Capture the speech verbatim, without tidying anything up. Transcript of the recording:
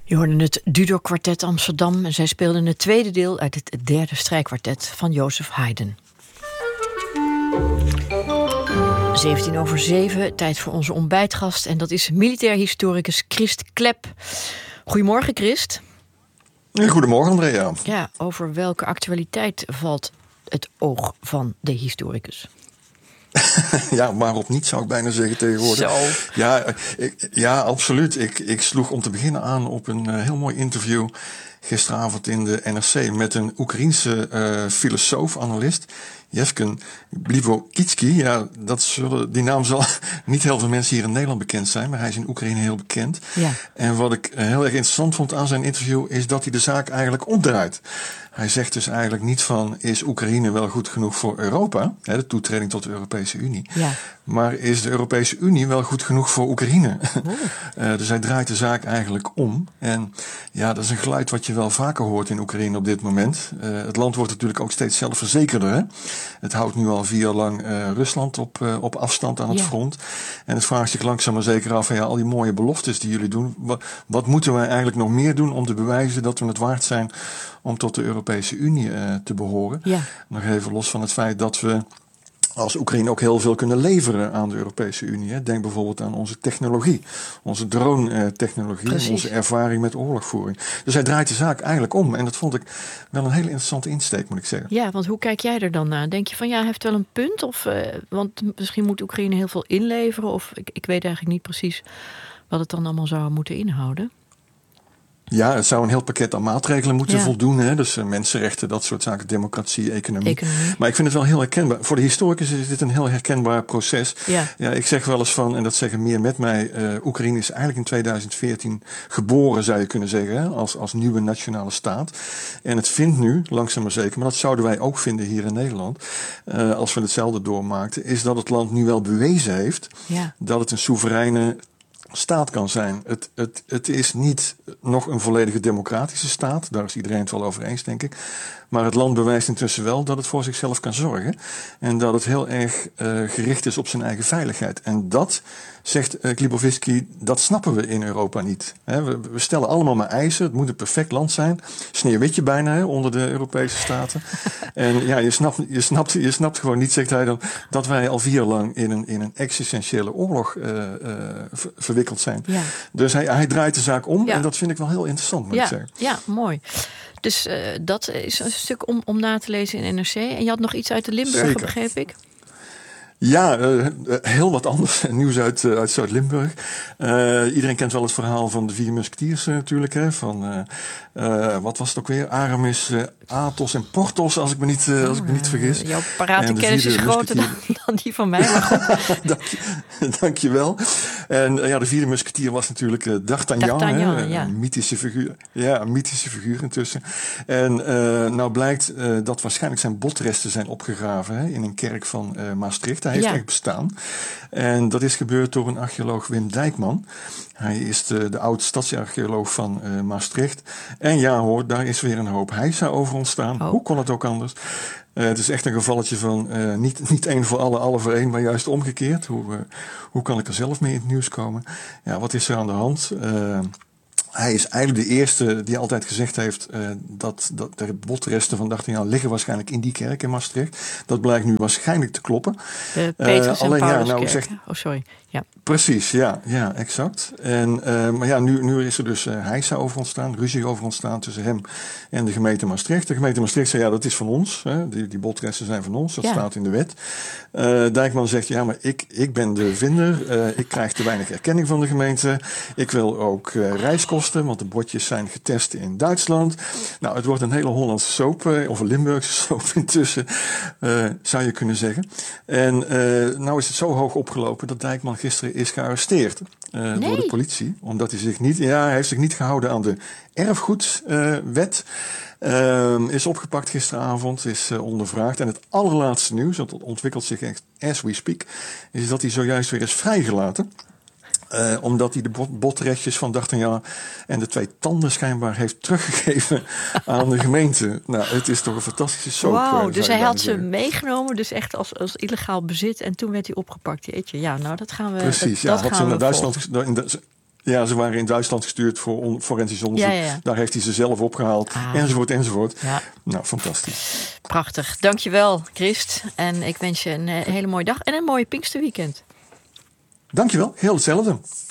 Je hoorde het Dudok Kwartet Amsterdam en zij speelden het tweede deel uit het derde strijkkwartet van Joseph Haydn. zeventien over zeven, tijd voor onze ontbijtgast en dat is militair historicus Christ Klep. Goedemorgen, Christ. Goedemorgen, Andrea. Ja, over welke actualiteit valt het oog van de historicus? Ja, waarop niet, zou ik bijna zeggen tegenwoordig. Zo. Ja, ik, ja, absoluut. Ik, ik sloeg om te beginnen aan op een uh, heel mooi interview gisteravond in de N R C met een Oekraïense uh, filosoof, analist, Yevgen Blivokitsky. Ja, dat zullen, die naam zal niet heel veel mensen hier in Nederland bekend zijn, maar hij is in Oekraïne heel bekend. Ja. En wat ik heel erg interessant vond aan zijn interview is dat hij de zaak eigenlijk omdraait. Hij zegt dus eigenlijk niet van, is Oekraïne wel goed genoeg voor Europa, hè, de toetreding tot de Europese Unie. Ja. Maar is de Europese Unie wel goed genoeg voor Oekraïne? Oh. uh, dus hij draait de zaak eigenlijk om. En ja, dat is een geluid wat je wel vaker hoort in Oekraïne op dit moment. Uh, het land wordt natuurlijk ook steeds zelfverzekerder. Hè? Het houdt nu al vier jaar lang uh, Rusland op, uh, op afstand aan het ja. front. En het vraagt zich langzaam maar zeker af van ja, al die mooie beloftes die jullie doen. Wat, wat moeten wij eigenlijk nog meer doen om te bewijzen dat we het waard zijn om tot de Europese Unie uh, te behoren? Ja. Nog even los van het feit dat we als Oekraïne ook heel veel kunnen leveren aan de Europese Unie. Hè. Denk bijvoorbeeld aan onze technologie, onze drone-technologie, onze ervaring met oorlogvoering. Dus hij draait de zaak eigenlijk om. En dat vond ik wel een hele interessante insteek, moet ik zeggen. Ja, want hoe kijk jij er dan naar? Denk je van ja, hij heeft wel een punt? Of, uh, want misschien moet Oekraïne heel veel inleveren. Of ik, ik weet eigenlijk niet precies wat het dan allemaal zou moeten inhouden. Ja, het zou een heel pakket aan maatregelen moeten ja. voldoen. Hè? Dus uh, mensenrechten, dat soort zaken, democratie, economie. economie. Maar ik vind het wel heel herkenbaar. Voor de historicus is dit een heel herkenbaar proces. Ja. Ja, ik zeg wel eens van, en dat zeggen meer met mij, uh, Oekraïne is eigenlijk in tweeduizend veertien geboren, zou je kunnen zeggen, hè? Als, als nieuwe nationale staat. En het vindt nu, langzaam maar zeker, maar dat zouden wij ook vinden hier in Nederland, uh, als we hetzelfde doormaakten, is dat het land nu wel bewezen heeft ja. dat het een soevereine staat kan zijn. Het, het, het is niet nog een volledige democratische staat. Daar is iedereen het wel over eens, denk ik. Maar het land bewijst intussen wel dat het voor zichzelf kan zorgen. En dat het heel erg uh, gericht is op zijn eigen veiligheid. En dat, zegt uh, Glibovitsky, dat snappen we in Europa niet. He, we, we stellen allemaal maar eisen. Het moet een perfect land zijn. Sneeuwwitje bijna he, onder de Europese staten. En ja, je snapt, je, snapt, je snapt gewoon niet, zegt hij dan, dat wij al vier jaar lang in een, in een existentiële oorlog uh, uh, ver, verwikkeld zijn. Ja. Dus hij, hij draait de zaak om. Ja. En dat vind ik wel heel interessant, moet ja. ik zeggen. Ja, mooi. Dus uh, dat is een stuk om, om na te lezen in N R C. En je had nog iets uit de Limburger, Zeker. begreep ik? Ja, uh, heel wat anders. Nieuws uit, uh, uit Zuid-Limburg. Uh, iedereen kent wel het verhaal van de vier musketiers uh, natuurlijk. Hè, van, uh, uh, wat was het ook weer? Aramis, uh, Athos en Porthos, als ik me niet, uh, als ik me niet vergis. Jouw parate kennis is groter dan, dan die van mij. Maar goed. Dank, je, dank je wel. En uh, ja, de vierde musketier was natuurlijk uh, D'Artagnan. D'Artagnan hè, ja. Een mythische figuur. Ja, een mythische figuur intussen. En uh, nou blijkt uh, dat waarschijnlijk zijn botresten zijn opgegraven hè, in een kerk van uh, Maastricht. Hij heeft ja. echt bestaan. En dat is gebeurd door een archeoloog, Wim Dijkman. Hij is de, de oude stadsarcheoloog van uh, Maastricht. En ja hoor, daar is weer een hoop heisa over ontstaan. Oh. Hoe kon het ook anders? Uh, het is echt een gevalletje van uh, niet, niet één voor alle, alle voor één, maar juist omgekeerd. Hoe, uh, hoe kan ik er zelf mee in het nieuws komen? Ja, wat is er aan de hand? Uh, Hij is eigenlijk de eerste die altijd gezegd heeft uh, dat, dat de botresten van D'Artagnan liggen waarschijnlijk in die kerk in Maastricht. Dat blijkt nu waarschijnlijk te kloppen. De Petrus uh, alleen, en Paulus ja, nou, zegt, Oh, sorry. Ja. Precies, ja, ja, exact. En, uh, maar ja, nu, nu is er dus uh, heisa over ontstaan, ruzie over ontstaan tussen hem en de gemeente Maastricht. De gemeente Maastricht zei, ja, dat is van ons. Hè, die, die botresten zijn van ons, dat ja. staat in de wet. Uh, Dijkman zegt, ja, maar ik, ik ben de vinder. Uh, ik krijg te weinig erkenning van de gemeente. Ik wil ook uh, reiskosten, want de botjes zijn getest in Duitsland. Nou, het wordt een hele Hollandse soap, uh, of een Limburgse soap intussen, uh, zou je kunnen zeggen. En uh, nou is het zo hoog opgelopen dat Dijkman gisteren is gearresteerd uh, nee. door de politie. Omdat hij zich niet, ja, hij heeft zich niet gehouden aan de erfgoedwet. Uh, uh, is opgepakt gisteravond, is uh, ondervraagd. En het allerlaatste nieuws, dat ontwikkelt zich echt as we speak, is dat hij zojuist weer is vrijgelaten. Uh, omdat hij de bot- botrestjes van D'Artagnan en de twee tanden schijnbaar heeft teruggegeven aan de gemeente. Nou, het is toch een fantastische soap. Wauw, dus hij had ze meegenomen, dus echt als, als illegaal bezit. En toen werd hij opgepakt. Jeetje, ja, nou dat gaan we. Precies, dat, ja, dat had ze naar Duitsland. In de, Ja, ze waren in Duitsland gestuurd voor on- forensisch onderzoek. Ja, ja, ja. Daar heeft hij ze zelf opgehaald. Ah. Enzovoort, enzovoort. Ja. Nou, fantastisch. Prachtig. Dankjewel, Christ. En ik wens je een hele mooie dag en een mooie Pinksterweekend. Dankjewel. Heel hetzelfde.